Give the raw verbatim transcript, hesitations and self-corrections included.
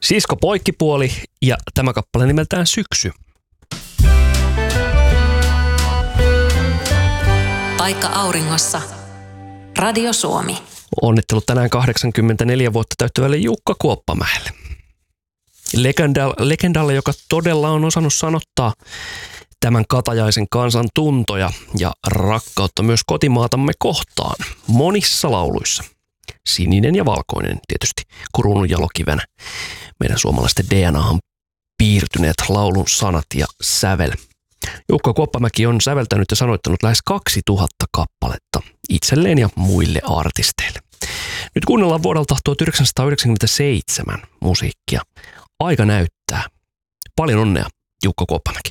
Sisko Poikkipuoli ja tämä kappale nimeltään Syksy. Paikka auringossa. Radio Suomi. Onnittelut tänään kahdeksankymmentäneljä vuotta täyttävälle Jukka Kuoppamäelle. Legenda, legendalle, joka todella on osannut sanottaa tämän katajaisen kansan tuntoja ja rakkautta myös kotimaatamme kohtaan monissa lauluissa. Sininen ja valkoinen tietysti kruunun jalokivenä. Meidän suomalaisten D N A:han piirtyneet laulun sanat ja sävel. Jukka Kuoppamäki on säveltänyt ja sanoittanut lähes kaksituhatta kappaletta itselleen ja muille artisteille. Nyt kuunnellaan vuodelta tuhatyhdeksänsataayhdeksänkymmentäseitsemän musiikkia. Aika näyttää. Paljon onnea, Jukka Kuoppamäki.